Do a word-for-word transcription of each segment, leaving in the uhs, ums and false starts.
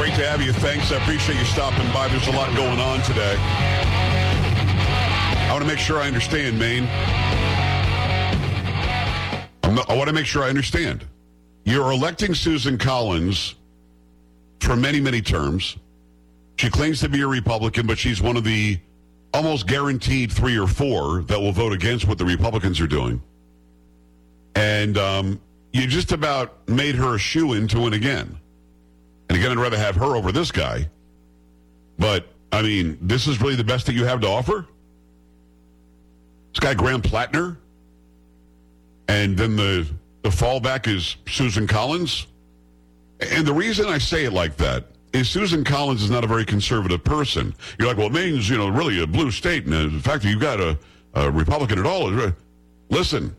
great to have you. Thanks. I appreciate you stopping by. There's a lot going on today. I want to make sure I understand, Maine. I'm not, I want to make sure I understand. You're electing Susan Collins for many, many terms. She claims to be a Republican, but she's one of the almost guaranteed three or four that will vote against what the Republicans are doing. And um, you just about made her a shoo-in to win again. And again, I'd rather have her over this guy. But, I mean, this is really the best that you have to offer? This guy, Graham Plattner? And then the, the fallback is Susan Collins? And the reason I say it like that is Susan Collins is not a very conservative person. You're like, well, it means, you know, really a blue state. And the fact that you've got a, a Republican at all is... Listen.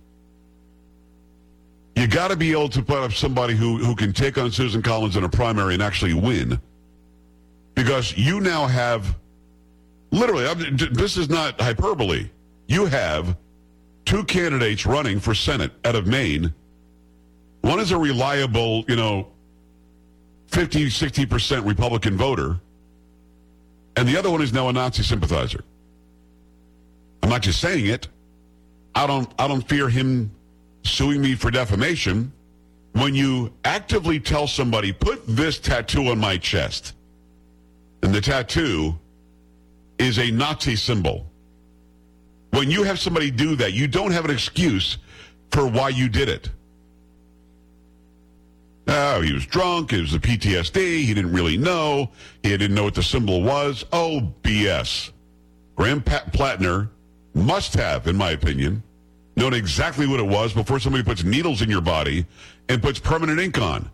You got to be able to put up somebody who, who can take on Susan Collins in a primary and actually win. Because you now have, literally, I'm, this is not hyperbole. You have two candidates running for Senate out of Maine. One is a reliable, you know, fifty, sixty percent Republican voter. And the other one is now a Nazi sympathizer. I'm not just saying it. I don't, I don't fear him suing me for defamation. When you actively tell somebody, put this tattoo on my chest, and the tattoo is a Nazi symbol. When you have somebody do that, you don't have an excuse for why you did it. Oh, he was drunk, it was the P T S D, he didn't really know, he didn't know what the symbol was. Oh, B S. Graham Plattner must have, in my opinion, known exactly what it was before somebody puts needles in your body and puts permanent ink on.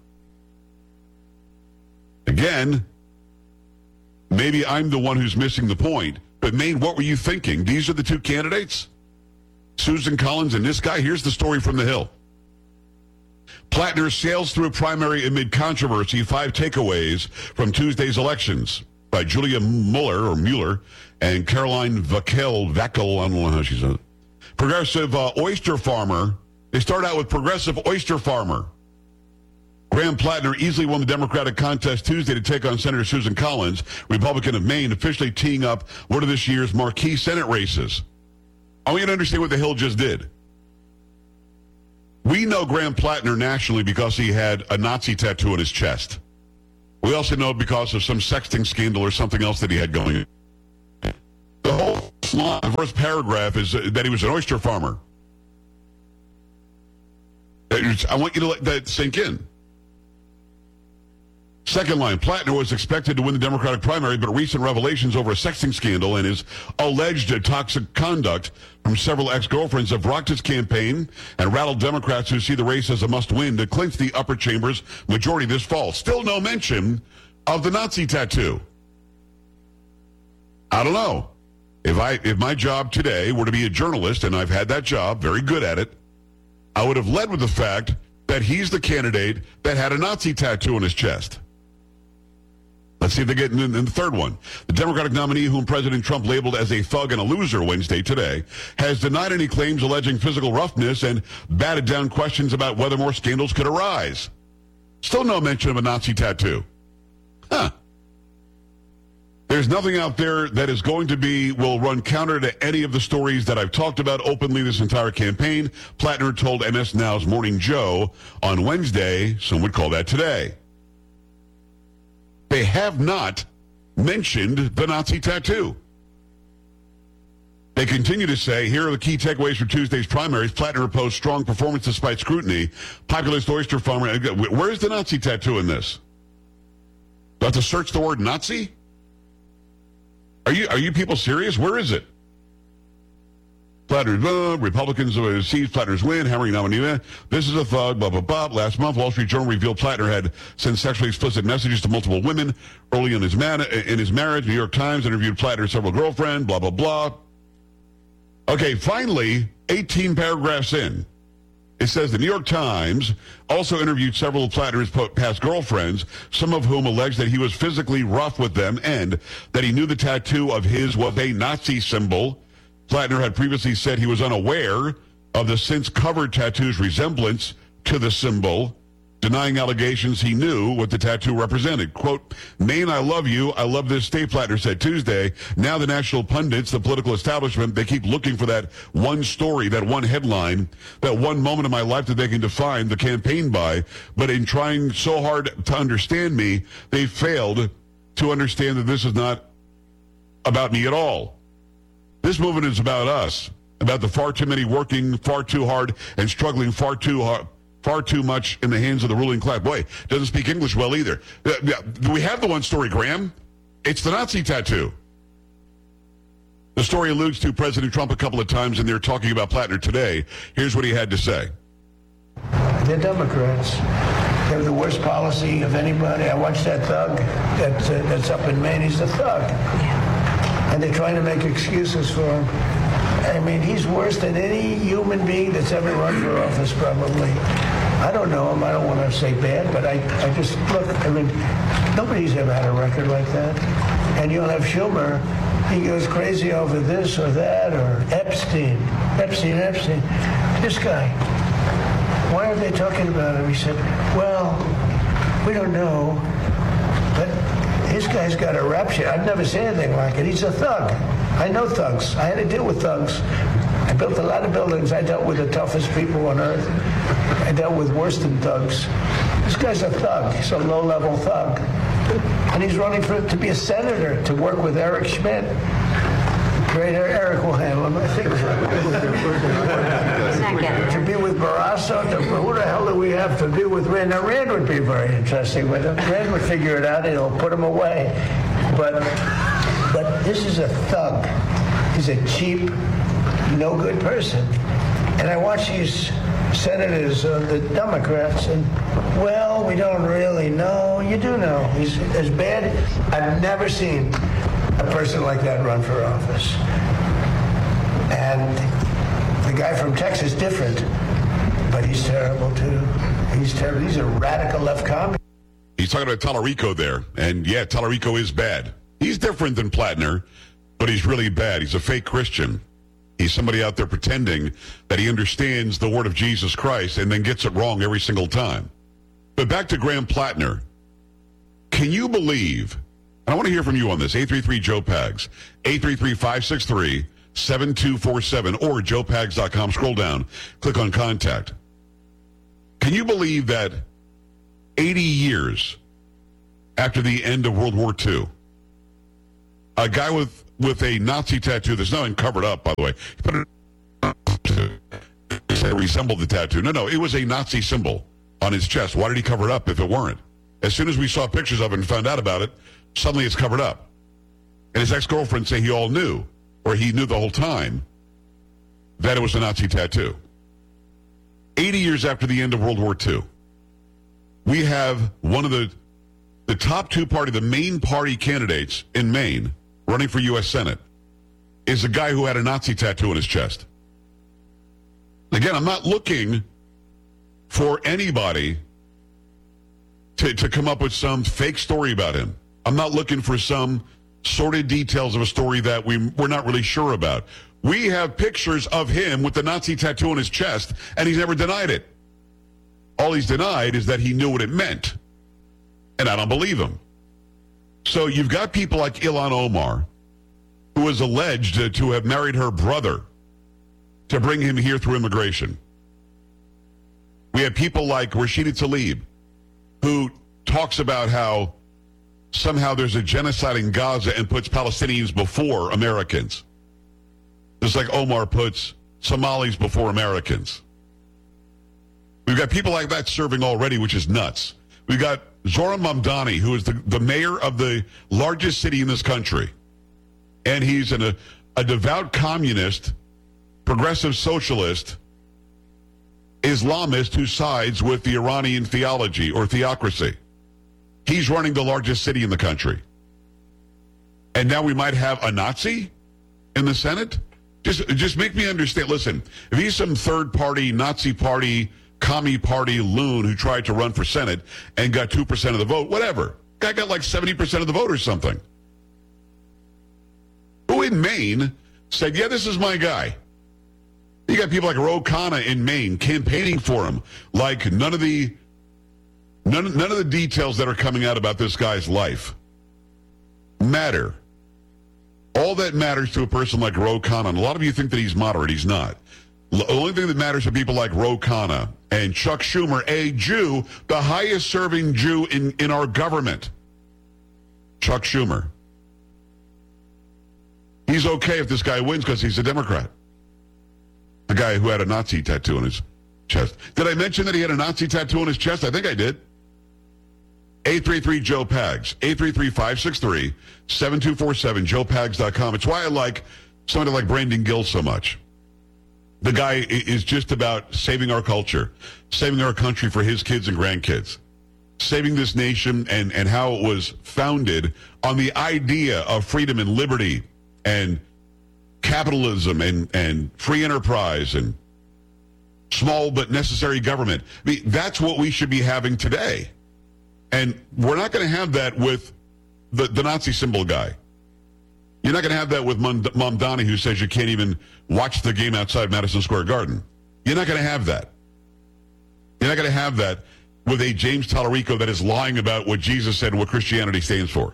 Again, maybe I'm the one who's missing the point, but Maine, what were you thinking? These are the two candidates? Susan Collins and this guy? Here's the story from the Hill. Plattner sails through a primary amid controversy, five takeaways from Tuesday's elections by Julia Mueller, or Mueller, and Caroline Vackel, Vackel, I don't know how she says it. Progressive uh, oyster farmer. They start out with progressive oyster farmer. Graham Plattner easily won the Democratic contest Tuesday to take on Senator Susan Collins, Republican of Maine, officially teeing up one of this year's marquee Senate races. I want you to understand what the Hill just did. We know Graham Plattner nationally because he had a Nazi tattoo on his chest. We also know because of some sexting scandal or something else that he had going on. The whole line, the first paragraph is that he was an oyster farmer. I want you to let that sink in. Second line, Plattner was expected to win the Democratic primary, but recent revelations over a sexting scandal and his alleged toxic conduct from several ex-girlfriends have rocked his campaign and rattled Democrats who see the race as a must-win to clinch the upper chamber's majority this fall. Still no mention of the Nazi tattoo. I don't know. If I if my job today were to be a journalist, and I've had that job, very good at it, I would have led with the fact that he's the candidate that had a Nazi tattoo on his chest. Let's see if they get in, in the third one. The Democratic nominee, whom President Trump labeled as a thug and a loser Wednesday today, has denied any claims alleging physical roughness and batted down questions about whether more scandals could arise. Still no mention of a Nazi tattoo. Huh. There's nothing out there that is going to be, will run counter to any of the stories that I've talked about openly this entire campaign, Plattner told M S Now's Morning Joe on Wednesday. Some would call that today. They have not mentioned the Nazi tattoo. They continue to say, here are the key takeaways for Tuesday's primaries. Plattner opposed strong performance despite scrutiny. Populist oyster farmer. Where's the Nazi tattoo in this? Do I have to search the word Nazi? Are you are you people serious? Where is it? Plattner's uh, Republicans uh, seized Plattner's win, hammering nominee. This is a thug, blah, blah, blah. Last month, Wall Street Journal revealed Plattner had sent sexually explicit messages to multiple women early in his, man- in his marriage. New York Times interviewed Plattner's several girlfriends, blah, blah, blah. Okay, finally, eighteen paragraphs in, it says the New York Times also interviewed several of Plattner's past girlfriends, some of whom alleged that he was physically rough with them and that he knew the tattoo of his was a Nazi symbol. Plattner had previously said he was unaware of the since-covered tattoo's resemblance to the symbol. denying allegations he knew what the tattoo represented. Quote, Maine, I love you. I love this state, Plattner said Tuesday. Now the national pundits, the political establishment, they keep looking for that one story, that one headline, that one moment in my life that they can define the campaign by. But in trying so hard to understand me, they failed to understand that this is not about me at all. This movement is about us, about the far too many working far too hard and struggling far too hard. Far too much in the hands of the ruling class. Boy, doesn't speak English well either. Uh, yeah, we have the one story, Graham. It's the Nazi tattoo. The story alludes to President Trump a couple of times, and they're talking about Plattner today. Here's what he had to say. They're Democrats. They have the worst policy of anybody. I watched that thug that's, uh, that's up in Maine. He's a thug. And they're trying to make excuses for him. I mean, he's worse than any human being that's ever run for office, probably. I don't know him. I don't want to say bad, but I, I just look. I mean, nobody's ever had a record like that. And you'll have Schumer. He goes crazy over this or that, or Epstein, Epstein, Epstein. This guy. Why are they talking about him? He said, well, we don't know, but this guy's got a rap sheet. I've never seen anything like it. He's a thug. I know thugs. I had to deal with thugs. I built a lot of buildings. I dealt with the toughest people on earth. I dealt with worse than thugs. This guy's a thug. He's a low-level thug. And he's running for to be a senator, to work with Eric Schmidt. Great Eric will handle him, I think. To be with Barrasso, to, who the hell do we have to be with Rand? Now, Rand would be very interesting with him. Rand would figure it out, and he'll put him away. But... But this is a thug. He's a cheap, no good person. And I watch these senators, uh, the Democrats, and, well, we don't really know. You do know. He's as bad. I've never seen a person like that run for office. And the guy from Texas, different, but he's terrible, too. He's terrible. He's a radical left communist. He's talking about Tallarico there. And, yeah, Tallarico is bad. He's different than Plattner, but he's really bad. He's a fake Christian. He's somebody out there pretending that he understands the word of Jesus Christ and then gets it wrong every single time. But back to Graham Plattner. Can you believe, and I want to hear from you on this, eight three three Joe Pags, eight three three, five six three, seven two four seven, or joe pags dot com. Scroll down, click on contact. Can you believe that eighty years after the end of World War Two, a guy with, with a Nazi tattoo that's not even covered up, by the way. He put it it resembled the tattoo. No, no, it was a Nazi symbol on his chest. Why did he cover it up if it weren't? As soon as we saw pictures of it and found out about it, suddenly it's covered up. And his ex-girlfriend say he all knew, or he knew the whole time, that it was a Nazi tattoo. eighty years after the end of World War Two, we have one of the, the top two party, the main party candidates in Maine, running for U S Senate, is a guy who had a Nazi tattoo on his chest. Again, I'm not looking for anybody to, to come up with some fake story about him. I'm not looking for some sordid details of a story that we, we're not really sure about. We have pictures of him with the Nazi tattoo on his chest, and he's never denied it. All he's denied is that he knew what it meant. And I don't believe him. So you've got people like Ilhan Omar, who is alleged to have married her brother to bring him here through immigration. We have people like Rashida Tlaib, who talks about how somehow there's a genocide in Gaza and puts Palestinians before Americans. Just like Omar puts Somalis before Americans. We've got people like that serving already, which is nuts. We've got Zohran Mamdani, who is the, the mayor of the largest city in this country. And he's an, a, a devout communist, progressive socialist, Islamist who sides with the Iranian theology or theocracy. He's running the largest city in the country. And now we might have a Nazi in the Senate? Just, just make me understand. Listen, if he's some third-party, Nazi party, commie party loon who tried to run for Senate and got two percent of the vote, whatever. Guy got like seventy percent of the vote or something. Who in Maine said, yeah, this is my guy. You got people like Ro Khanna in Maine campaigning for him like none of the None, none of the details that are coming out about this guy's life matter. All that matters to a person like Ro Khanna, and a lot of you think that he's moderate. He's not. The only thing that matters to people like Ro Khanna and Chuck Schumer, a Jew, the highest serving Jew in, in our government, Chuck Schumer. He's okay if this guy wins because he's a Democrat. The guy who had a Nazi tattoo on his chest. Did I mention that he had a Nazi tattoo on his chest? I think I did. eight three three Joe Pags. eight three three, five six three, seven two four seven, joe pags dot com. It's why I like somebody like Brandon Gill so much. The guy is just about saving our culture, saving our country for his kids and grandkids, saving this nation and, and how it was founded on the idea of freedom and liberty and capitalism and, and free enterprise and small but necessary government. I mean, that's what we should be having today. And we're not going to have that with the, the Nazi symbol guy. You're not going to have that with Mom, Mom Donnie, who says you can't even watch the game outside Madison Square Garden. You're not going to have that. You're not going to have that with a James Tallarico that is lying about what Jesus said and what Christianity stands for.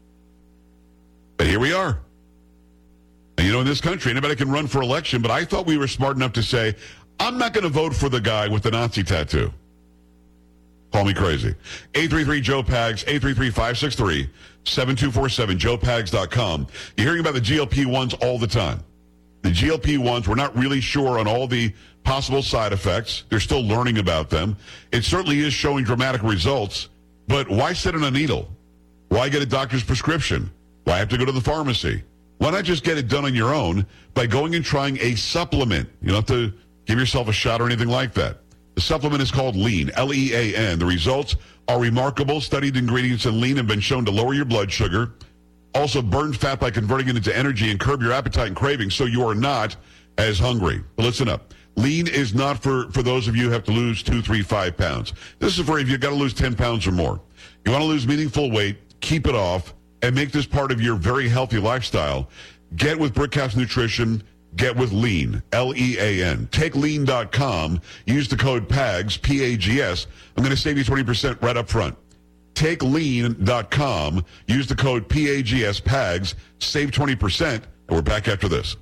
But here we are. And you know, in this country, anybody can run for election, but I thought we were smart enough to say, I'm not going to vote for the guy with the Nazi tattoo. Call me crazy. eight three three Joe Pags, eight three three, five six three, seven two four seven, joe pags dot com. You're hearing about the G L P ones all the time. The G L P ones, we're not really sure on all the possible side effects. They're still learning about them. It certainly is showing dramatic results, but why sit on a needle? Why get a doctor's prescription? Why have to go to the pharmacy? Why not just get it done on your own by going and trying a supplement? You don't have to give yourself a shot or anything like that. The supplement is called Lean, L E A N. The results are remarkable. Studied ingredients in Lean have been shown to lower your blood sugar, also burn fat by converting it into energy and curb your appetite and cravings so you are not as hungry. But listen up. Lean is not for, for those of you who have to lose two, three, five pounds. This is for if you've got to lose ten pounds or more. You want to lose meaningful weight, keep it off, and make this part of your very healthy lifestyle. Get with Brickhouse Nutrition. Get with Lean, L E A N. Take lean dot com. Use the code PAGS, P A G S. I'm going to save you twenty percent right up front. Take lean dot com. Use the code P A G S, PAGS. Save twenty percent. And we're back after this.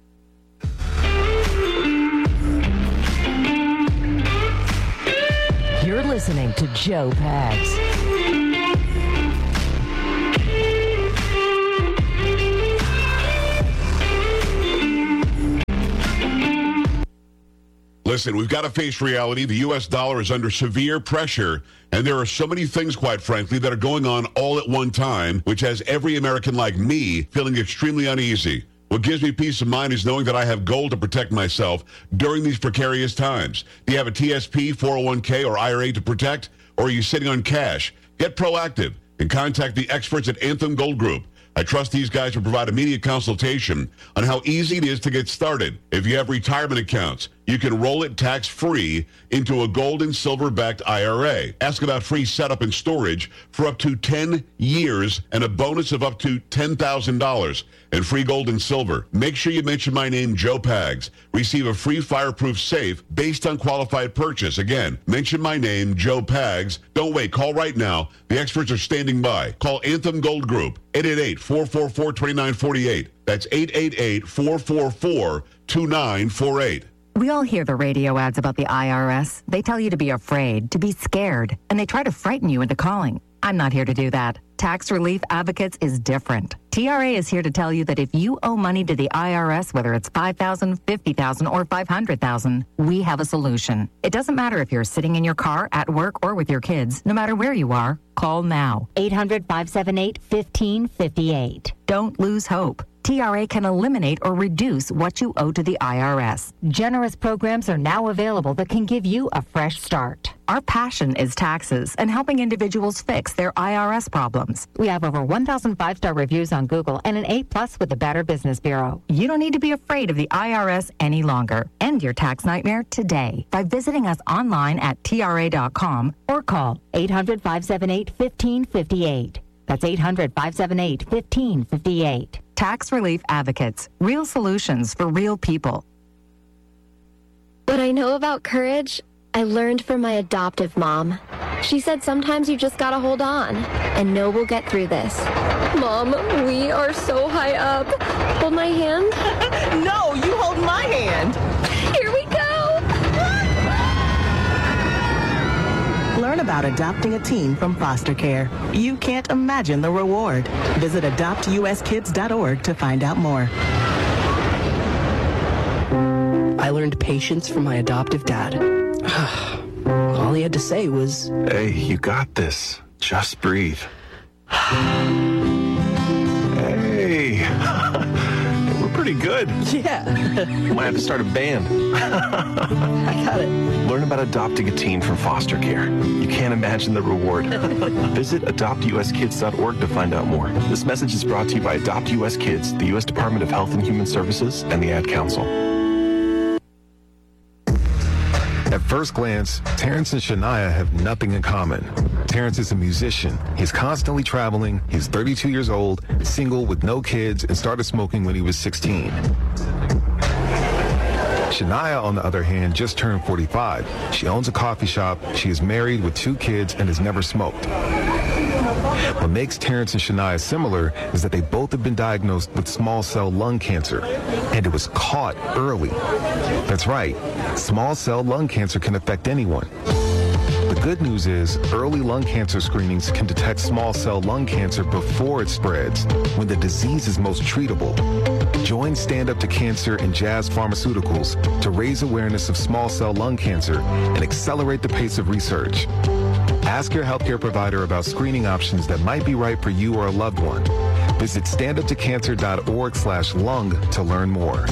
You're listening to Joe Pags. Listen, we've got to face reality. The U S dollar is under severe pressure, and there are so many things, quite frankly, that are going on all at one time, which has every American like me feeling extremely uneasy. What gives me peace of mind is knowing that I have gold to protect myself during these precarious times. Do you have a T S P, four oh one k, or I R A to protect, or are you sitting on cash? Get proactive and contact the experts at Anthem Gold Group. I trust these guys to provide immediate consultation on how easy it is to get started. If you have retirement accounts, you can roll it tax-free into a gold and silver-backed I R A. Ask about free setup and storage for up to ten years and a bonus of up to ten thousand dollars and free gold and silver. Make sure you mention my name, Joe Pags. Receive a free fireproof safe based on qualified purchase. Again, mention my name, Joe Pags. Don't wait. Call right now. The experts are standing by. Call Anthem Gold Group, eight eight eight, four four four, two nine four eight. That's eight eight eight, four four four, two nine four eight. We all hear the radio ads about the I R S. They tell you to be afraid, to be scared, and they try to frighten you into calling. I'm not here to do that. Tax Relief Advocates is different. T R A is here to tell you that if you owe money to the I R S, whether it's five thousand dollars, fifty thousand dollars, or five hundred thousand dollars, we have a solution. It doesn't matter if you're sitting in your car, at work, or with your kids. No matter where you are, call now. eight hundred, five seven eight, one five five eight. Don't lose hope. T R A can eliminate or reduce what you owe to the I R S. Generous programs are now available that can give you a fresh start. Our passion is taxes and helping individuals fix their I R S problems. We have over one thousand five-star reviews on Google and an A plus with the Better Business Bureau. You don't need to be afraid of the I R S any longer. End your tax nightmare today by visiting us online at T R A dot com or call eight hundred, five seven eight, one five five eight. That's eight hundred, five seven eight, one five five eight. Tax Relief Advocates. Real solutions for real people. What I know about courage, I learned from my adoptive mom. She said sometimes you just gotta hold on and know we'll get through this. Mom, we are so high up. Hold my hand. No, you hold my hand. Here we go. Learn about adopting a teen from foster care. You can't imagine the reward. Visit adopt u s kids dot org to find out more. I learned patience from my adoptive dad. All he had to say was, "Hey, you got this. Just breathe." Hey, we're pretty good. yeah. Might have to start a band. I got it. Learn about adopting a teen from foster care. You can't imagine the reward. Visit adopt u s kids dot org to find out more. This message is brought to you by Adopt U S Kids, the U S Department of Health and Human Services, and the Ad Council. At first glance, Terrence and Shania have nothing in common. Terrence is a musician. He's constantly traveling. He's thirty-two years old, single with no kids, and started smoking when he was sixteen. Shania, on the other hand, just turned forty-five. She owns a coffee shop. She is married with two kids and has never smoked. What makes Terrence and Shania similar is that they both have been diagnosed with small cell lung cancer, and it was caught early. That's right. Small cell lung cancer can affect anyone. The good news is early lung cancer screenings can detect small cell lung cancer before it spreads, when the disease is most treatable. Join Stand Up to Cancer and Jazz Pharmaceuticals to raise awareness of small cell lung cancer and accelerate the pace of research. Ask your healthcare provider about screening options that might be right for you or a loved one. Visit stand up to cancer dot org slash lung to learn more.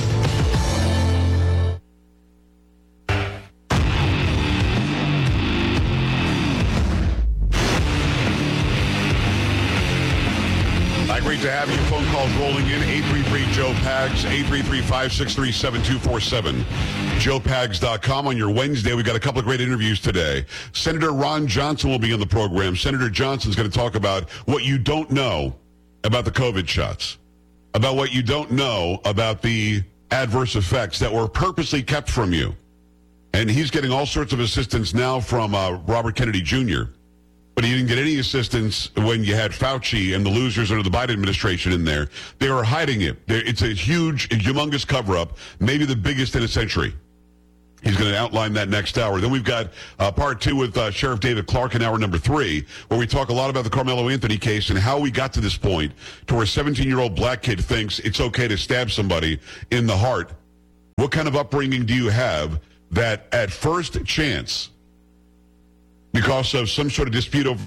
Great to have you. Phone calls rolling in. eight three three Joe Pags, eight three three, five six three, seven two four seven. joe pags dot com. On your Wednesday, we've got a couple of great interviews today. Senator Ron Johnson will be on the program. Senator Johnson's going to talk about what you don't know about the COVID shots, about what you don't know about the adverse effects that were purposely kept from you. And he's getting all sorts of assistance now from uh, Robert Kennedy Junior But he didn't get any assistance when you had Fauci and the losers under the Biden administration in there. They were hiding it. It's a huge, humongous cover-up, maybe the biggest in a century. He's going to outline that next hour. Then we've got uh, part two with uh, Sheriff David Clark in hour number three, where we talk a lot about the Carmelo Anthony case and how we got to this point to where a seventeen-year-old black kid thinks it's okay to stab somebody in the heart. What kind of upbringing do you have that at first chance, because of some sort of dispute over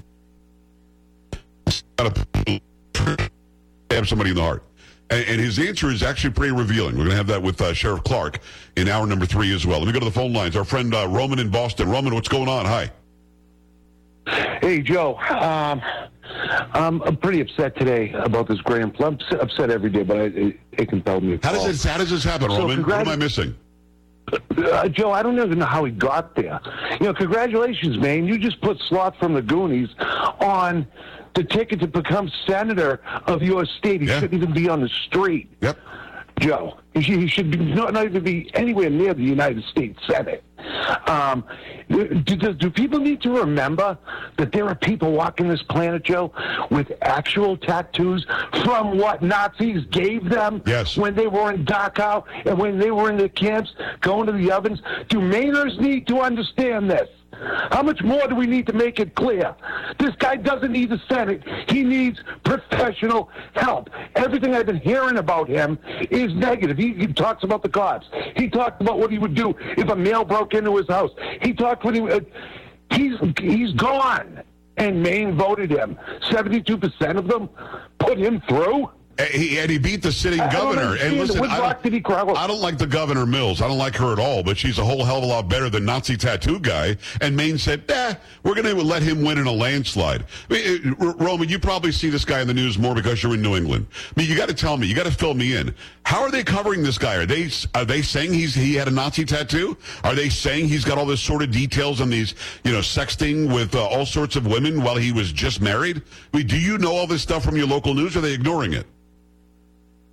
stab somebody in the heart? And, and his answer is actually pretty revealing. We're going to have that with uh, Sheriff Clark in hour number three as well. Let me go to the phone lines. Our friend uh, Roman in Boston. Roman, what's going on? Hi. Hey, Joe. Um, I'm, I'm pretty upset today about this Graham. I'm upset every day, but I, it, it compelled me to how call. does, this, how does this happen, So Roman? congrat- What am I missing? Uh, Joe, I don't even know how he got there. You know, congratulations, man. You just put Sloth from the Goonies on the ticket to become senator of your state. He Yeah. shouldn't even be on the street. Yep. Joe. He should, he should be, not, not even be anywhere near the United States Senate. Um, do, do, do people need to remember that there are people walking this planet, Joe, with actual tattoos from what Nazis gave them Yes. when they were in Dachau and when they were in the camps going to the ovens? Do Mainers need to understand this? How much more do we need to make it clear? This guy doesn't need the Senate. He needs professional help. Everything I've been hearing about him is negative. He, he talks about the cops. He talked about what he would do if a male broke into his house. He talked when he uh, he's he's gone. And Maine voted him. seventy-two percent of them put him through. And he, and he beat the sitting I don't governor. And understand. listen, What I rock did he crawl? don't, I don't like the Governor Mills. I don't like her at all, but she's a whole hell of a lot better than Nazi tattoo guy. And Maine said, eh, we're going to let him win in a landslide. I mean, uh, Roman, you probably see this guy in the news more because you're in New England. I mean, you got to tell me, you got to fill me in. How are they covering this guy? Are they are they saying he's he had a Nazi tattoo? Are they saying he's got all this sort of details on these, you know, sexting with uh, all sorts of women while he was just married? I mean, do you know all this stuff from your local news, or are they ignoring it?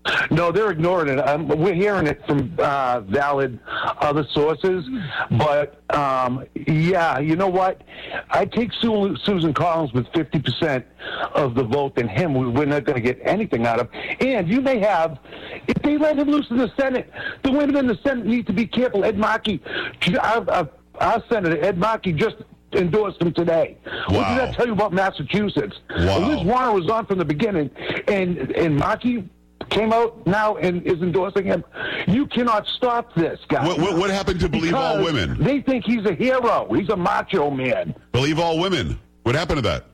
No, they're ignoring it. Um, we're hearing it from uh, valid other sources. But, um, yeah, you know what? I take Su- Susan Collins with fifty percent of the vote than him. We're not going to get anything out of him. And you may have, if they let him loose in the Senate, the women in the Senate need to be careful. Ed Markey, our, our, our Senator, Ed Markey, just endorsed him today. Wow. What did that tell you about Massachusetts? Wow. Liz Warner was on from the beginning, and, and Markey came out now and is endorsing him. You cannot stop this guy. What, what, what happened to Believe All Women? They think he's a hero. He's a macho man. Believe All Women. What happened to that?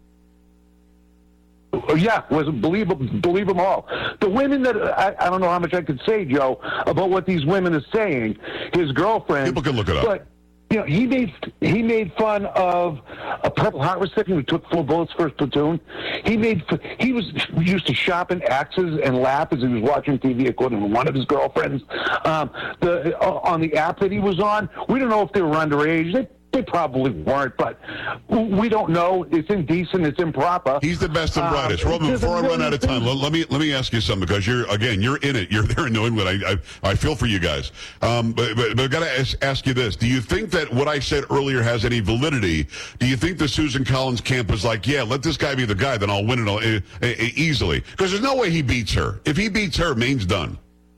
Yeah, was believe believe them all. The women that I, I don't know how much I could say, Joe, about what these women are saying. His girlfriend. People can look it up. But, you know, he made he made fun of a Purple Heart recipient who took four bullets for his platoon. He made he was used to sharpen axes and laugh as he was watching T V, according to one of his girlfriends. Um, the uh, on the app that he was on, we don't know if they were underage. They, They probably weren't, but we don't know. It's indecent. It's improper. He's the best and brightest. Uh, Roman, before I run out of time, let, let me let me ask you something, because you're again you're in it. You're there in New England. I I, I feel for you guys. Um, but, but, but I got to ask, ask you this: do you think that what I said earlier has any validity? Do you think the Susan Collins camp is like, yeah, let this guy be the guy, then I'll win it all, uh, uh, easily? Because there's no way he beats her. If he beats her, Maine's done.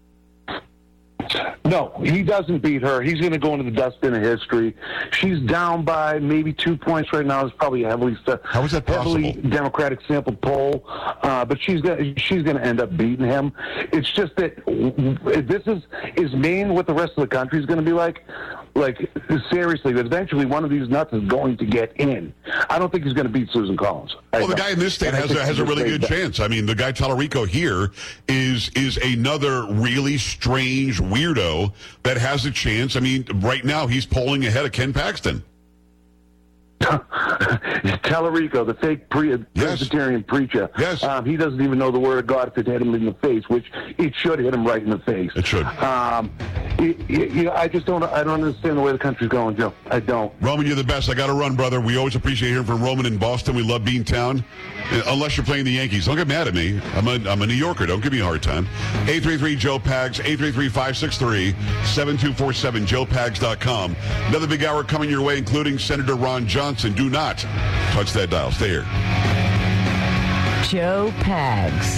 No, he doesn't beat her. He's going to go into the dustbin of history. She's down by maybe two points right now. It's probably a heavily How is that possible? heavily Democratic sample poll, uh, but she's going she's going to end up beating him. It's just that this is is Maine what the rest of the country is going to be like. Like, seriously, that eventually one of these nuts is going to get in. I don't think he's going to beat Susan Collins. Well, the guy in this state has a, has a really good chance. I mean, the guy Tallarico here is is another really strange weirdo that has a chance. I mean, right now he's polling ahead of Ken Paxton. Tallarico, the fake pre- Presbyterian yes. preacher. Yes. Um, he doesn't even know the word of God if it hit him in the face, which it should hit him right in the face. It should. Um, it, it, you know, I just don't. I don't understand the way the country's going, Joe. I don't. Roman, you're the best. I got to run, brother. We always appreciate hearing from Roman in Boston. We love Beantown. Uh, unless you're playing the Yankees, don't get mad at me. I'm a I'm a New Yorker. Don't give me a hard time. eight three three Joe Pags. eight three three, five six three, seven two four seven. Joe Pags dot com. Another big hour coming your way, including Senator Ron Johnson. Do not touch that dial. Stay here. Joe Pags.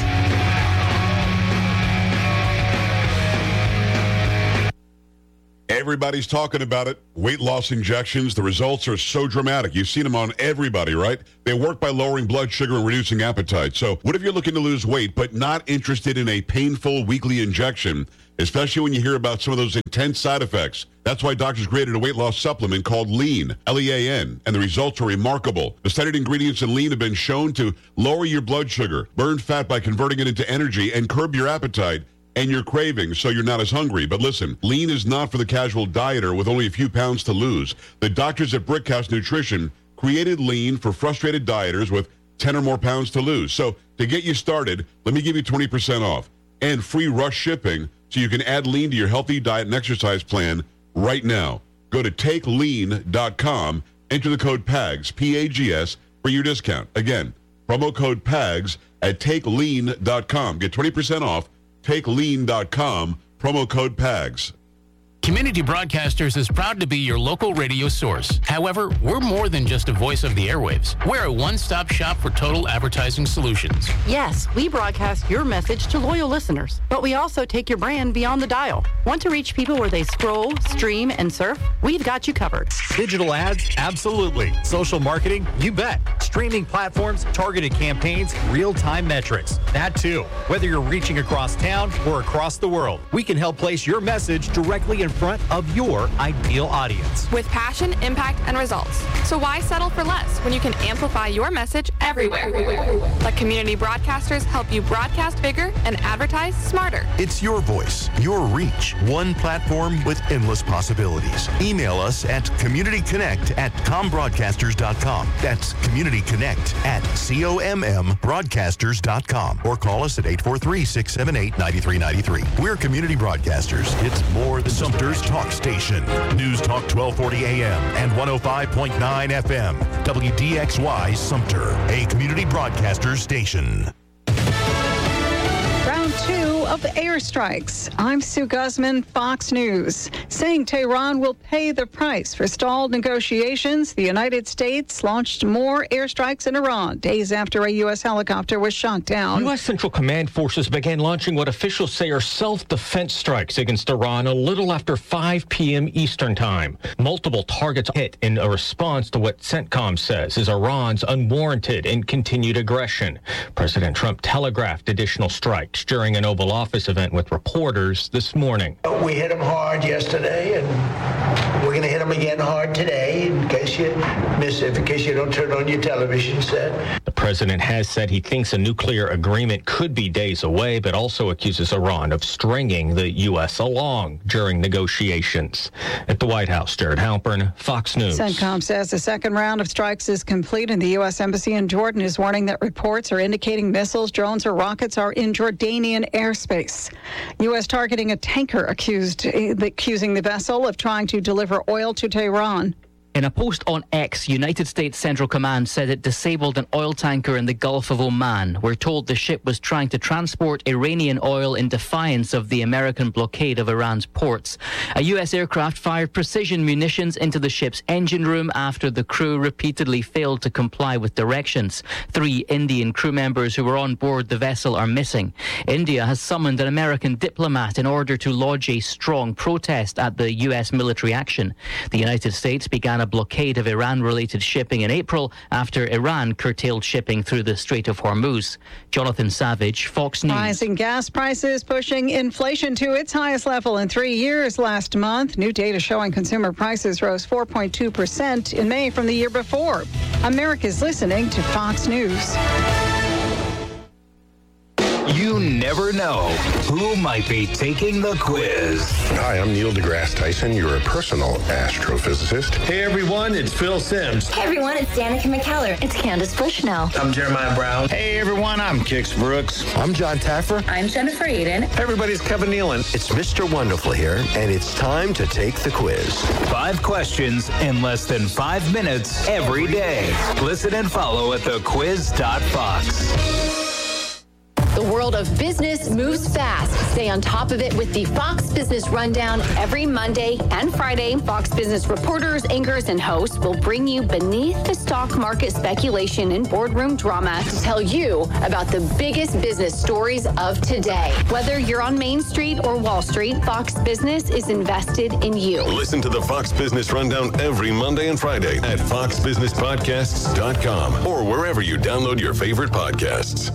Everybody's talking about it. Weight loss injections. The results are so dramatic. You've seen them on everybody, right? They work by lowering blood sugar and reducing appetite. So what if you're looking to lose weight but not interested in a painful weekly injection, especially when you hear about some of those intense side effects? That's why doctors created a weight loss supplement called Lean, L E A N, and the results are remarkable. The studied ingredients in Lean have been shown to lower your blood sugar, burn fat by converting it into energy, and curb your appetite and your cravings so you're not as hungry. But listen, Lean is not for the casual dieter with only a few pounds to lose. The doctors at Brickhouse Nutrition created Lean for frustrated dieters with ten or more pounds to lose. So to get you started, let me give you twenty percent off and free rush shipping so you can add Lean to your healthy diet and exercise plan right now. Go to take lean dot com, enter the code PAGS, P A G S, for your discount. Again, promo code PAGS at take lean dot com. Get twenty percent off. take lean dot com, promo code PAGS. Community Broadcasters is proud to be your local radio source. However, we're more than just a voice of the airwaves. We're a one-stop shop for total advertising solutions. Yes, we broadcast your message to loyal listeners, but we also take your brand beyond the dial. Want to reach people where they scroll, stream, and surf? We've got you covered. Digital ads? Absolutely. Social marketing? You bet. Streaming platforms, targeted campaigns, real-time metrics. That too. Whether you're reaching across town or across the world, we can help place your message directly in front of your ideal audience. With passion, impact, and results. So why settle for less when you can amplify your message everywhere? Let Community Broadcasters help you broadcast bigger and advertise smarter. It's your voice, your reach, one platform with endless possibilities. Email us at communityconnect at combroadcasters dot com. That's communityconnect at C O M M broadcasters dot com. Or call us at eight four three, six seven eight, nine three nine three. We're Community Broadcasters. It's more than Sumter's Talk Station. News Talk twelve forty A M and one oh five point nine F M. W D X Y Sumter, a Community Broadcasters station. Round two of airstrikes. I'm Sue Guzman, Fox News. Saying Tehran will pay the price for stalled negotiations, the United States launched more airstrikes in Iran days after a U S helicopter was shot down. U S Central Command forces began launching what officials say are self-defense strikes against Iran a little after five p.m. Eastern Time. Multiple targets hit in a response to what CENTCOM says is Iran's unwarranted and continued aggression. President Trump telegraphed additional strikes during an Oval Office event with reporters this morning. We hit them hard yesterday, and we're going to hit them again hard today in case you miss it, in case you don't turn on your television set. The president has said he thinks a nuclear agreement could be days away, but also accuses Iran of stringing the U S along during negotiations. At the White House, Jared Halpern, Fox News. CENTCOM says the second round of strikes is complete, and the U S Embassy in Jordan is warning that reports are indicating missiles, drones, or rockets are in Jordanian airspace. U S targeting a tanker accused, accusing the vessel of trying to deliver oil to Tehran. In a post on X, United States Central Command said it disabled an oil tanker in the Gulf of Oman. We're told the ship was trying to transport Iranian oil in defiance of the American blockade of Iran's ports. A U S aircraft fired precision munitions into the ship's engine room after the crew repeatedly failed to comply with directions. Three Indian crew members who were on board the vessel are missing. India has summoned an American diplomat in order to lodge a strong protest at the U S military action. The United States began a blockade of Iran-related shipping in April after Iran curtailed shipping through the Strait of Hormuz. Jonathan Savage, Fox News. Rising gas prices pushing inflation to its highest level in three years last month. New data showing consumer prices rose four point two percent in May from the year before. America's listening to Fox News. You never know who might be taking the quiz. Hi, I'm Neil deGrasse Tyson, your personal astrophysicist. Hey everyone, it's Phil Sims. Hey everyone, it's Danica McKellar. It's Candace Bushnell. I'm Jeremiah Brown. Hey everyone, I'm Kix Brooks. I'm John Taffer. I'm Jennifer Aiden. Hey everybody, it's Kevin Nealon. It's Mister Wonderful here, and it's time to take the quiz. Five questions in less than five minutes every day. Listen and follow at the quiz dot fox. The world of business moves fast. Stay on top of it with the Fox Business Rundown every Monday and Friday. Fox Business reporters, anchors, and hosts will bring you beneath the stock market speculation and boardroom drama to tell you about the biggest business stories of today. Whether you're on Main Street or Wall Street, Fox Business is invested in you. Listen to the Fox Business Rundown every Monday and Friday at fox business podcasts dot com or wherever you download your favorite podcasts.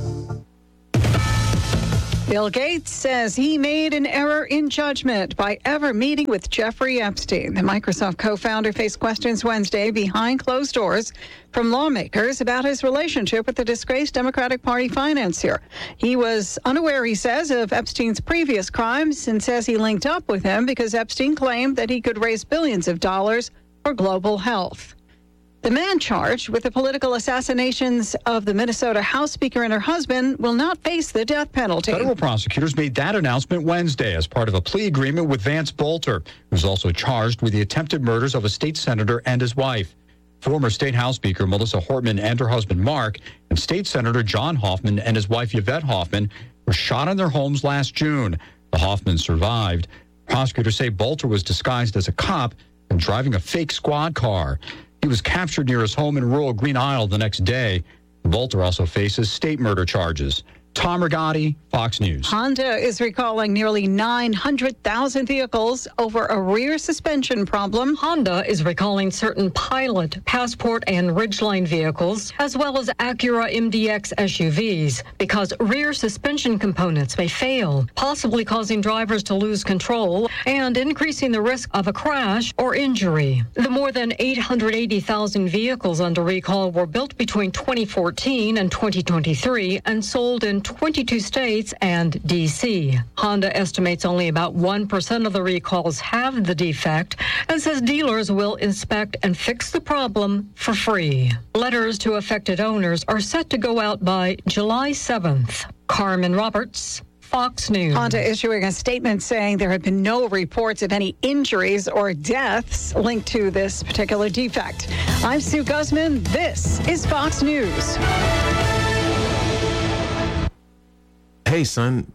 Bill Gates says he made an error in judgment by ever meeting with Jeffrey Epstein. The Microsoft co-founder faced questions Wednesday behind closed doors from lawmakers about his relationship with the disgraced Democratic Party financier. He was unaware, he says, of Epstein's previous crimes and says he linked up with him because Epstein claimed that he could raise billions of dollars for global health. The man charged with the political assassinations of the Minnesota House Speaker and her husband will not face the death penalty. Federal prosecutors made that announcement Wednesday as part of a plea agreement with Vance Bolter, who's also charged with the attempted murders of a state senator and his wife. Former State House Speaker Melissa Hortman and her husband Mark and State Senator John Hoffman and his wife Yvette Hoffman were shot in their homes last June. The Hoffmans survived. Prosecutors say Bolter was disguised as a cop and driving a fake squad car. He was captured near his home in rural Green Isle the next day. Bolter also faces state murder charges. Tom Rigotti, Fox News. Honda is recalling nearly nine hundred thousand vehicles over a rear suspension problem. Honda is recalling certain Pilot, Passport, and Ridgeline vehicles, as well as Acura M D X S U Vs, because rear suspension components may fail, possibly causing drivers to lose control and increasing the risk of a crash or injury. The more than eight hundred eighty thousand vehicles under recall were built between twenty fourteen and twenty twenty-three and sold in twenty-two states and D C. Honda estimates only about one percent of the recalls have the defect and says dealers will inspect and fix the problem for free. Letters to affected owners are set to go out by July seventh. Carmen Roberts, Fox News. Honda issuing a statement saying there have been no reports of any injuries or deaths linked to this particular defect. I'm Sue Guzman. This is Fox News. Hey, son,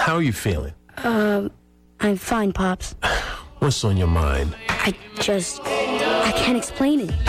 How are you feeling? Um, I'm fine, Pops. What's on your mind? I just, I can't explain it.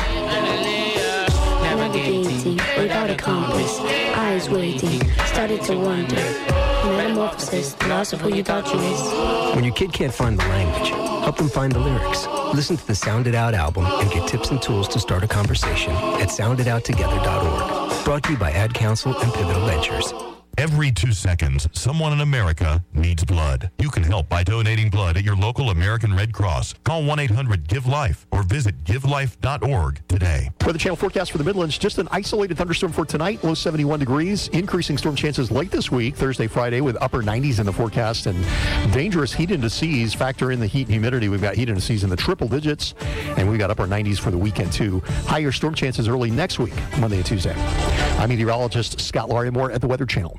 Navigating without a compass, eyes waiting, started to wonder. Metamorphosis, the loss of who you thought you was. When your kid can't find the language, help them find the lyrics. Listen to the Sound It Out album and get tips and tools to start a conversation at sound it out together dot org. Brought to you by Ad Council and Pivotal Ventures. Every two seconds, someone in America needs blood. You can help by donating blood at your local American Red Cross. Call one eight hundred give life or visit give life dot org today. For the channel forecast for the Midlands, just an isolated thunderstorm for tonight, low seventy-one degrees. Increasing storm chances late this week, Thursday, Friday, with upper nineties in the forecast. And dangerous heat into seas. Factor in the heat and humidity. We've got heat into seas in the triple digits. And we've got upper nineties for the weekend, too. Higher storm chances early next week, Monday and Tuesday. I'm meteorologist Scott Larimore at the Weather Channel.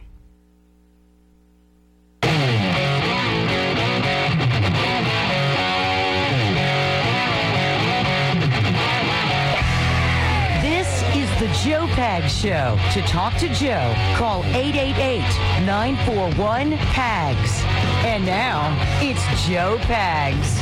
The Joe Pags Show. To talk to Joe, call eight eight eight, nine four one, P A G S. And now, it's Joe Pags.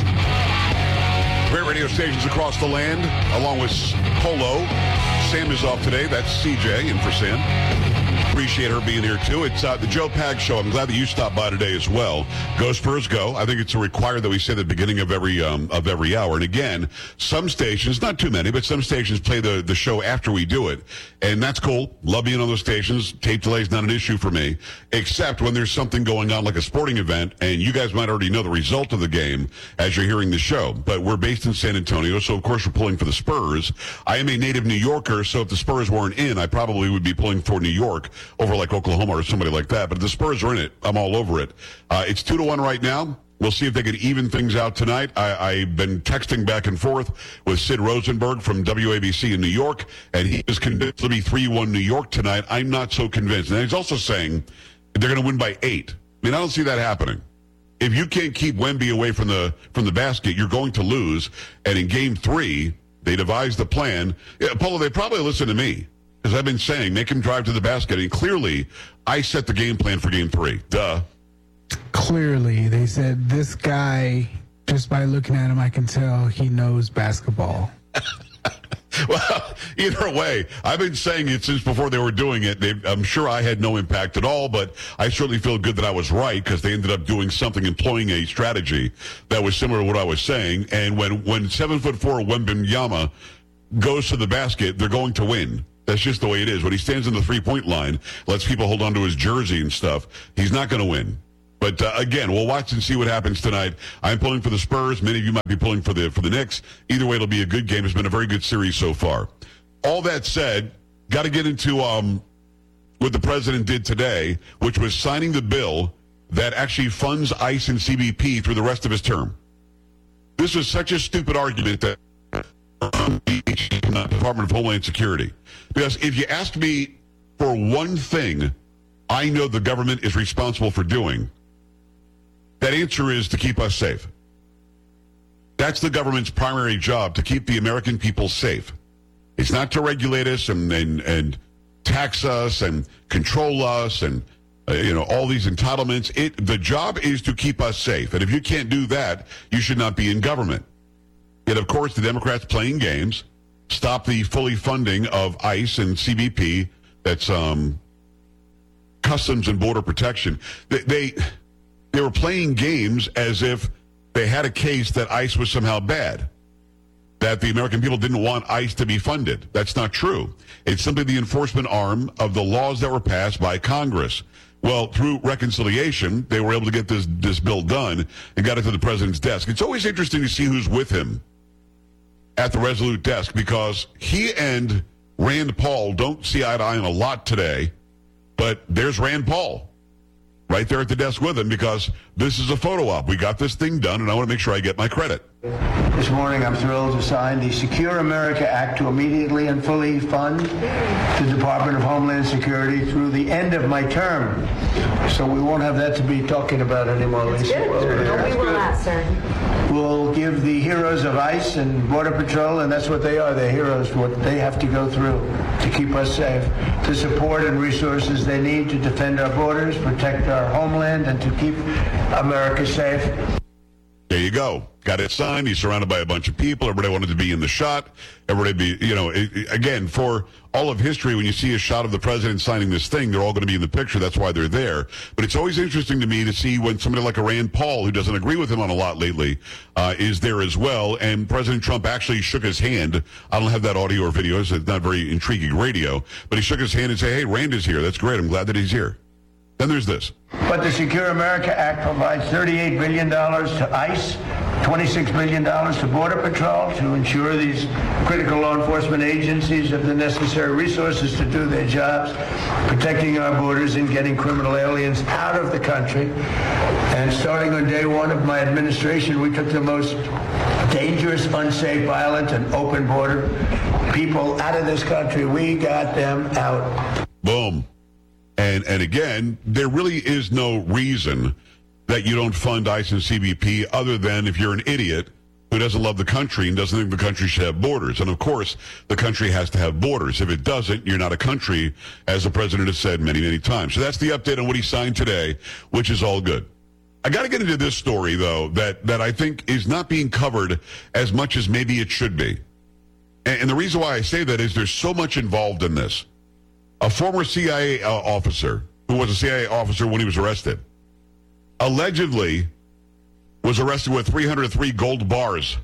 Great radio stations across the land, along with Polo. Sam is off today. That's C J in for Sam. Appreciate her being here, too. It's uh, the Joe Pags Show. I'm glad that you stopped by today as well. Go Spurs, go. I think it's required that we say at the beginning of every um, of every hour. And again, some stations, not too many, but some stations play the, the show after we do it. And that's cool. Love being on those stations. Tape delay is not an issue for me, except when there's something going on like a sporting event, and you guys might already know the result of the game as you're hearing the show. But we're based in San Antonio, so of course we're pulling for the Spurs. I am a native New Yorker, so if the Spurs weren't in, I probably would be pulling for New York over like Oklahoma or somebody like that. But if the Spurs are in it, I'm all over it. Uh, it's two to one right now. We'll see if they can even things out tonight. I, I've been texting back and forth with Sid Rosenberg from W A B C in New York, and he is convinced it'll be three one New York tonight. I'm not so convinced. And he's also saying they're going to win by eight. I mean, I don't see that happening. If you can't keep Wemby away from the from the basket, you're going to lose. And in game three, they devised the plan. Yeah, Paulo, they probably listen to me. As I've been saying, make him drive to the basket. And clearly, I set the game plan for game three. Duh. Clearly, they said, this guy, just by looking at him, I can tell he knows basketball. Well, either way, I've been saying it since before they were doing it. They, I'm sure I had no impact at all, but I certainly feel good that I was right because they ended up doing something, employing a strategy that was similar to what I was saying. And when, when seven foot four Wembanyama goes to the basket, they're going to win. That's just the way it is. When he stands in the three-point line, lets people hold on to his jersey and stuff, he's not going to win. But uh, again, we'll watch and see what happens tonight. I'm pulling for the Spurs. Many of you might be pulling for the for the Knicks. Either way, it'll be a good game. It's been a very good series so far. All that said, got to get into um, what the president did today, which was signing the bill that actually funds ICE and C B P through the rest of his term. This was such a stupid argument that the Department of Homeland Security. Because if you ask me for one thing I know the government is responsible for doing, that answer is to keep us safe. That's the government's primary job, to keep the American people safe. It's not to regulate us and and, and tax us and control us and uh, you know all these entitlements. It the job is to keep us safe. And if you can't do that, you should not be in government. Yet, of course, the Democrats playing games stop the fully funding of ICE and C B P. That's um, Customs and Border Protection. They, they they were playing games as if they had a case that ICE was somehow bad, that the American people didn't want ICE to be funded. That's not true. It's simply the enforcement arm of the laws that were passed by Congress. Well, through reconciliation, they were able to get this, this bill done and got it to the president's desk. It's always interesting to see who's with him at the Resolute desk, because he and Rand Paul don't see eye to eye on a lot today, but there's Rand Paul right there at the desk with him, because this is a photo op. We got this thing done, and I want to make sure I get my credit. This morning, I'm thrilled to sign the Secure America Act to immediately and fully fund the Department of Homeland Security through the end of my term. So we won't have that to be talking about anymore, That's Lisa. good. No, we will not, sir. We'll give the heroes of ICE and Border Patrol, and that's what they are, they're heroes, what they have to go through to keep us safe, the support and resources they need to defend our borders, protect our homeland, and to keep America safe. There you go. Got it signed. He's surrounded by a bunch of people. Everybody wanted to be in the shot. Everybody be, you know, it, it, again, for all of history, when you see a shot of the president signing this thing, they're all going to be in the picture. That's why they're there. But it's always interesting to me to see when somebody like a Rand Paul, who doesn't agree with him on a lot lately, uh, is there as well. And President Trump actually shook his hand. I don't have that audio or video, so it's not very intriguing radio. But he shook his hand and said, hey, Rand is here. That's great. I'm glad that he's here. Then there's this. But the Secure America Act provides thirty-eight billion dollars to ICE, twenty-six billion dollars to Border Patrol to ensure these critical law enforcement agencies have the necessary resources to do their jobs, protecting our borders and getting criminal aliens out of the country. And starting on day one of my administration, we took the most dangerous, unsafe, violent, and open border people out of this country. We got them out. Boom. And and again, there really is no reason that you don't fund ICE and C B P other than if you're an idiot who doesn't love the country and doesn't think the country should have borders. And of course, the country has to have borders. If it doesn't, you're not a country, as the president has said many, many times. So that's the update on what he signed today, which is all good. I got to get into this story, though, that, that I think is not being covered as much as maybe it should be. And, and the reason why I say that is there's so much involved in this. A former C I A uh, officer, who was a C I A officer when he was arrested, allegedly was arrested with three hundred three gold bars,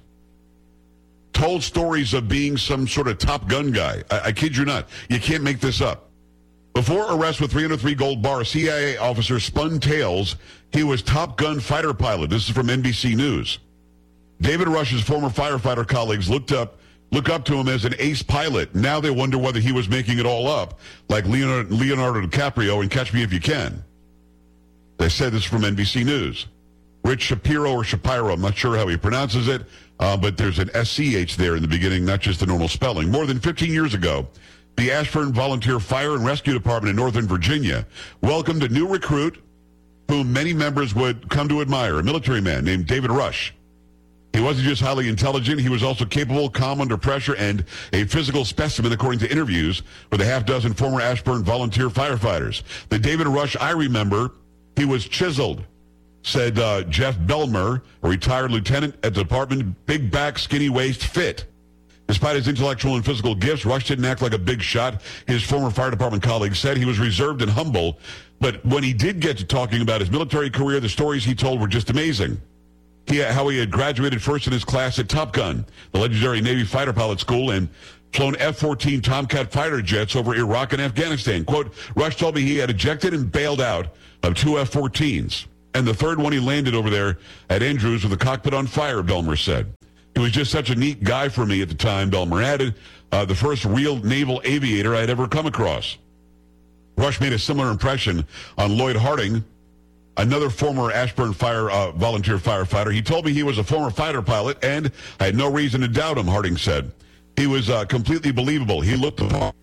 told stories of being some sort of Top Gun guy. I, I kid you not. You can't make this up. Before arrest with three hundred three gold bars, C I A officer spun tales he was Top Gun fighter pilot. This is from N B C News. David Rush's former firefighter colleagues looked up Look up to him as an ace pilot. Now they wonder whether he was making it all up, like Leonardo, Leonardo DiCaprio in Catch Me If You Can. They said this from N B C News. Rich Shapiro or Shapiro, I'm not sure how he pronounces it, uh, but there's an S C H there in the beginning, not just the normal spelling. More than fifteen years ago, the Ashburn Volunteer Fire and Rescue Department in Northern Virginia welcomed a new recruit whom many members would come to admire, a military man named David Rush. He wasn't just highly intelligent, he was also capable, calm under pressure, and a physical specimen, according to interviews with a half dozen former Ashburn volunteer firefighters. The David Rush I remember, he was chiseled, said uh, Jeff Belmer, a retired lieutenant at the department, big back, skinny waist, fit. Despite his intellectual and physical gifts, Rush didn't act like a big shot. His former fire department colleagues said he was reserved and humble, but when he did get to talking about his military career, the stories he told were just amazing. He, how he had graduated first in his class at Top Gun, the legendary Navy fighter pilot school, and flown F fourteen Tomcat fighter jets over Iraq and Afghanistan. Quote, Rush told me he had ejected and bailed out of two F fourteens. And the third one he landed over there at Andrews with the cockpit on fire, Belmer said. He was just such a neat guy for me at the time, Belmer added, uh, the first real naval aviator I had ever come across. Rush made a similar impression on Lloyd Harding, another former Ashburn Fire uh, volunteer firefighter. He told me he was a former fighter pilot, and I had no reason to doubt him, Harding said. He was uh, completely believable. He looked the part,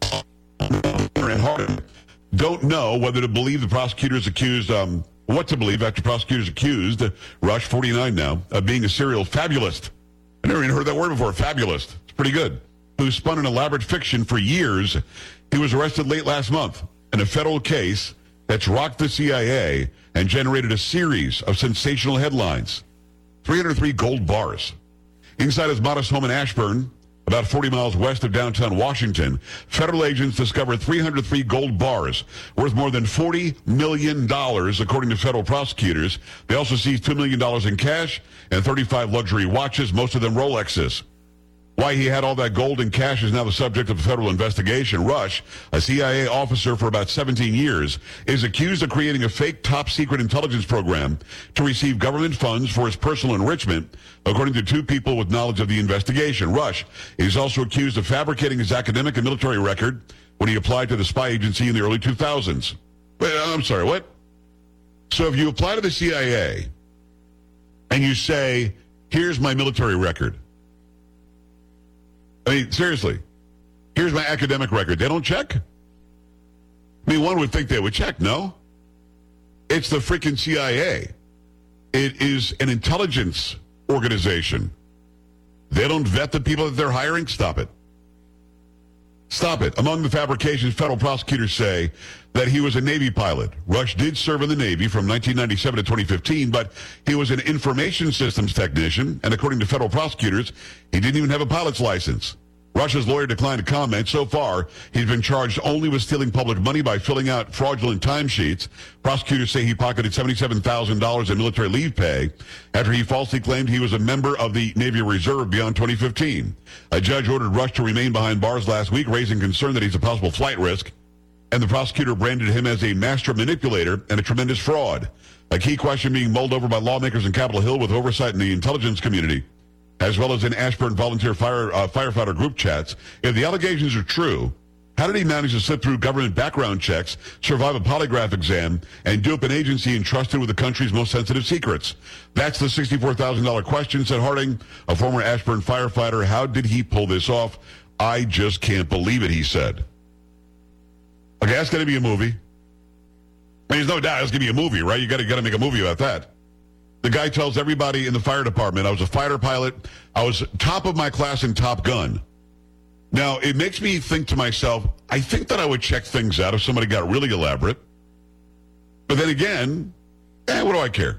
and Harding don't know whether to believe the prosecutors accused, um, what to believe after prosecutors accused Rush, forty-nine now, of being a serial fabulist. I never even heard that word before, fabulist. It's pretty good. Who spun an elaborate fiction for years. He was arrested late last month in a federal case that's rocked the C I A and generated a series of sensational headlines. three hundred three gold bars. Inside his modest home in Ashburn, about forty miles west of downtown Washington, federal agents discovered three hundred three gold bars worth more than forty million dollars, according to federal prosecutors. They also seized two million dollars in cash and thirty-five luxury watches, most of them Rolexes. Why he had all that gold and cash is now the subject of a federal investigation. Rush, a C I A officer for about seventeen years, is accused of creating a fake top-secret intelligence program to receive government funds for his personal enrichment, according to two people with knowledge of the investigation. Rush is also accused of fabricating his academic and military record when he applied to the spy agency in the early two thousands. Wait, I'm sorry, what? So if you apply to the C I A and you say, here's my military record. I mean, seriously, here's my academic record. They don't check? I mean, one would think they would check, no? It's the freaking C I A. It is an intelligence organization. They don't vet the people that they're hiring? Stop it. Stop it. Among the fabrications, federal prosecutors say that he was a Navy pilot. Rush did serve in the Navy from nineteen ninety-seven to twenty fifteen, but he was an information systems technician, and according to federal prosecutors, he didn't even have a pilot's license. Rush's lawyer declined to comment. So far, he's been charged only with stealing public money by filling out fraudulent timesheets. Prosecutors say he pocketed seventy-seven thousand dollars in military leave pay after he falsely claimed he was a member of the Navy Reserve beyond twenty fifteen. A judge ordered Rush to remain behind bars last week, raising concern that he's a possible flight risk, and the prosecutor branded him as a master manipulator and a tremendous fraud. A key question being mulled over by lawmakers in Capitol Hill with oversight in the intelligence community, as well as in Ashburn volunteer fire uh, firefighter group chats. If the allegations are true, how did he manage to slip through government background checks, survive a polygraph exam, and dupe an agency entrusted with the country's most sensitive secrets? That's the sixty-four thousand dollars question, said Harding, a former Ashburn firefighter. How did he pull this off? I just can't believe it, he said. Okay, that's going to be a movie. I mean, there's no doubt it's going to be a movie, right? You got to got to make a movie about that. The guy tells everybody in the fire department, I was a fighter pilot. I was top of my class in Top Gun. Now, it makes me think to myself, I think that I would check things out if somebody got really elaborate. But then again, eh, what do I care?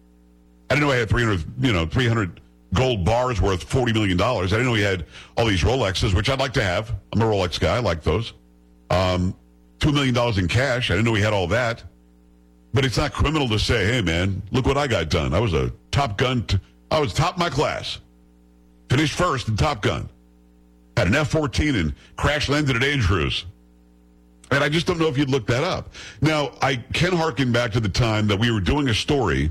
I didn't know I had three hundred, you know, three hundred gold bars worth forty million dollars. I didn't know he had all these Rolexes, which I'd like to have. I'm a Rolex guy. I like those. Um, two million dollars in cash. I didn't know he had all that. But it's not criminal to say, hey, man, look what I got done. I was a Top Gun. T- I was top of my class. Finished first in Top Gun. Had an F fourteen and crash landed at Andrews. And I just don't know if you'd look that up. Now, I can harken back to the time that we were doing a story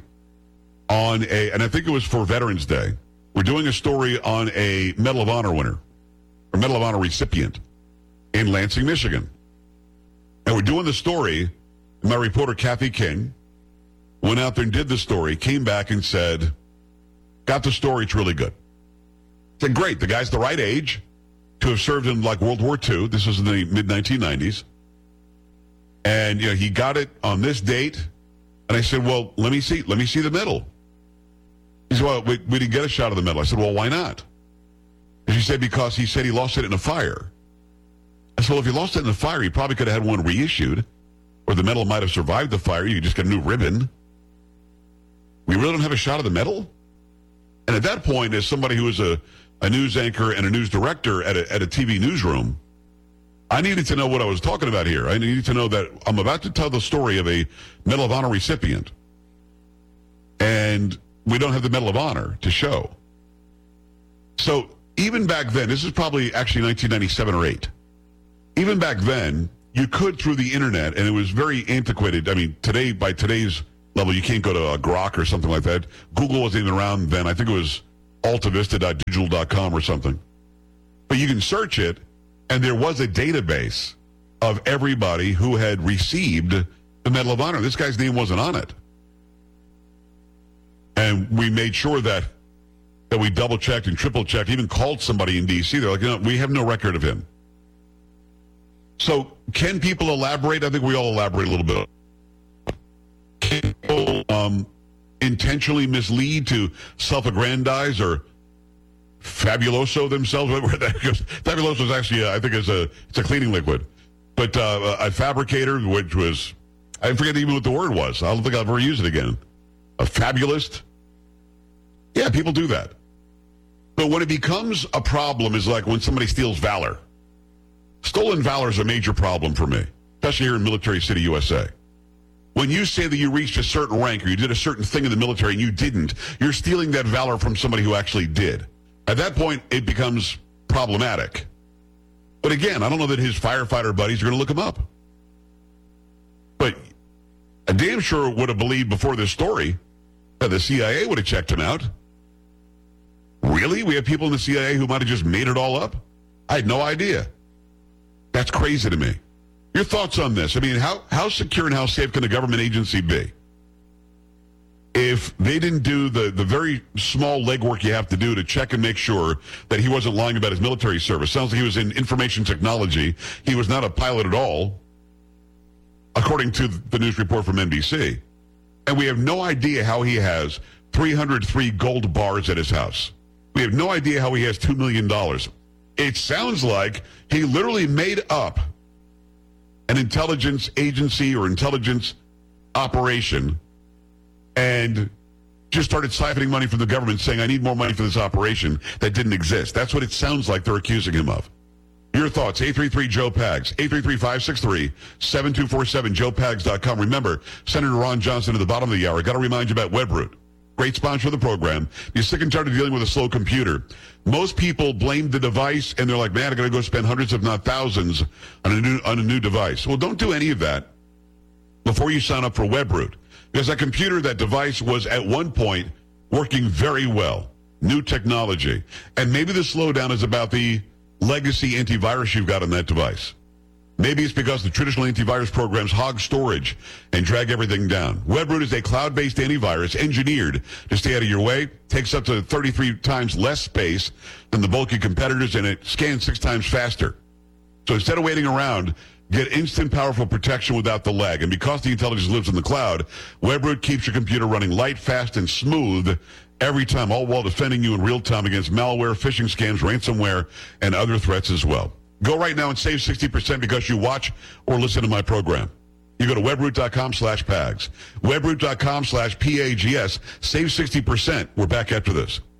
on a, and I think it was for Veterans Day. We're doing a story on a Medal of Honor winner, or Medal of Honor recipient in Lansing, Michigan. And we're doing the story. My reporter, Kathy King, went out there and did the story, came back and said, got the story, it's really good. I said, great, the guy's the right age to have served in like World War Two. This was in the mid nineteen nineties. And, you know, he got it on this date. And I said, well, let me see, let me see the medal. He said, well, we, we didn't get a shot of the medal. I said, well, why not? And she said, because he said he lost it in a fire. I said, well, if he lost it in a fire, he probably could have had one reissued. Or the medal might have survived the fire. You just get a new ribbon. We really don't have a shot of the medal? And at that point, as somebody who was a, a news anchor and a news director at a, at a T V newsroom, I needed to know what I was talking about here. I needed to know that I'm about to tell the story of a Medal of Honor recipient. And we don't have the Medal of Honor to show. So even back then, this is probably actually nineteen ninety-seven or eight. Even back then, you could through the internet, and it was very antiquated. I mean, today, by today's level, you can't go to a Grok or something like that. Google wasn't even around then. I think it was altavista dot digital dot com or something. But you can search it, and there was a database of everybody who had received the Medal of Honor. This guy's name wasn't on it. And we made sure that that we double-checked and triple-checked, even called somebody in D C. They're like, you know, we have no record of him. So can people elaborate? I think we all elaborate a little bit. Can people um, intentionally mislead to self-aggrandize or fabuloso themselves? Where that goes. Fabuloso is actually, uh, I think, is a it's a cleaning liquid. But uh, a fabricator, which was, I forget even what the word was. I don't think I'll ever use it again. A fabulist. Yeah, people do that. But when it becomes a problem is like when somebody steals valor. Stolen valor is a major problem for me, especially here in Military City, U S A. When you say that you reached a certain rank or you did a certain thing in the military and you didn't, you're stealing that valor from somebody who actually did. At that point, it becomes problematic. But again, I don't know that his firefighter buddies are going to look him up. But I damn sure would have believed before this story that the C I A would have checked him out. Really? We have people in the C I A who might have just made it all up? I had no idea. That's crazy to me. Your thoughts on this? I mean, how, how secure and how safe can a government agency be? if they didn't do the, the very small legwork you have to do to check and make sure that he wasn't lying about his military service. Sounds like he was in information technology. He was not a pilot at all, according to the news report from N B C. And we have no idea how he has three hundred three gold bars at his house. We have no idea how he has two million dollars. It sounds like he literally made up an intelligence agency or intelligence operation and just started siphoning money from the government, saying, I need more money for this operation that didn't exist. That's what it sounds like they're accusing him of. Your thoughts, eight three three, Joe Pags, eight three three, five six three, seven two four seven, joe pags dot com. Remember, Senator Ron Johnson at the bottom of the hour. Got to remind you about WebRoot. Great sponsor of the program. You're sick and tired of dealing with a slow computer. Most people blame the device, and they're like, man, I'm going to go spend hundreds, if not thousands, on a new on a new device. Well, don't do any of that before you sign up for WebRoot. Because that computer, that device was at one point working very well. New technology. And maybe the slowdown is about the legacy antivirus you've got on that device. Maybe it's because the traditional antivirus programs hog storage and drag everything down. WebRoot is a cloud-based antivirus engineered to stay out of your way, takes up to thirty-three times less space than the bulky competitors, and it scans six times faster. So instead of waiting around, get instant, powerful protection without the lag. And because the intelligence lives in the cloud, WebRoot keeps your computer running light, fast, and smooth every time, all while defending you in real time against malware, phishing scams, ransomware, and other threats as well. Go right now and save sixty percent because you watch or listen to my program. You go to webroot.com slash PAGS. Webroot.com slash P A G S. Save sixty percent. We're back after this.